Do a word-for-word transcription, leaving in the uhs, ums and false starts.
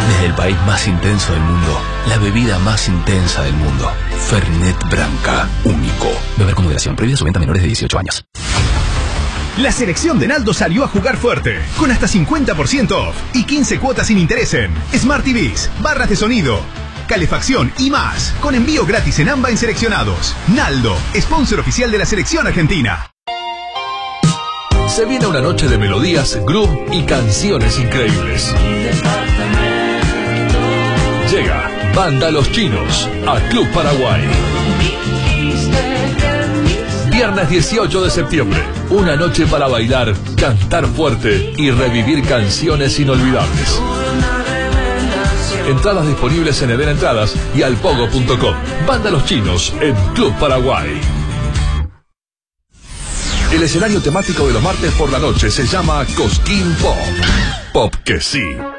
Desde el país más intenso del mundo, la bebida más intensa del mundo. Fernet Branca, único. Beber con moderación. Prohibida su venta a menores de dieciocho años. La selección de Naldo salió a jugar fuerte, con hasta cincuenta por ciento off y quince cuotas sin interés en Smart T Vs, barras de sonido, calefacción y más, con envío gratis en AMBA en seleccionados. Naldo, sponsor oficial de la selección argentina. Se viene una noche de melodías, groove y canciones increíbles. Llega Banda Los Chinos a Club Paraguay. Viernes dieciocho de septiembre, una noche para bailar, cantar fuerte y revivir canciones inolvidables. Entradas disponibles en Eden Entradas y alpogo punto com. Banda Los Chinos en Club Paraguay. El escenario temático de los martes por la noche se llama Cosquín Pop. Pop que sí.